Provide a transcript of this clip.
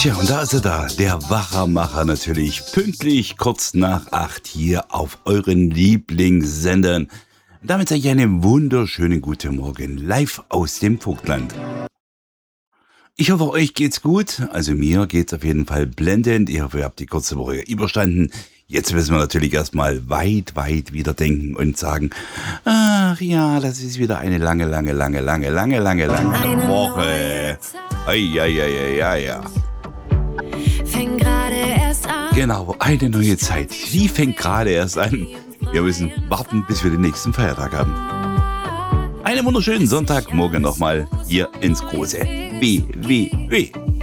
Tja, und da ist er da, der Wachermacher natürlich, pünktlich kurz nach 8 hier auf euren Lieblingssendern. Damit sage ich einen wunderschönen guten Morgen, live aus dem Vogtland. Ich hoffe, euch geht's gut. Also mir geht's auf jeden Fall blendend. Ich hoffe, ihr habt die kurze Woche überstanden. Jetzt müssen wir natürlich erstmal weit wieder denken und sagen, ach ja, das ist wieder eine lange Woche. Ja. Fängt gerade erst an. Genau, eine neue Zeit. Die fängt gerade erst an. Wir müssen warten, bis wir den nächsten Feiertag haben. Einen wunderschönen Sonntagmorgen nochmal hier ins große WWW.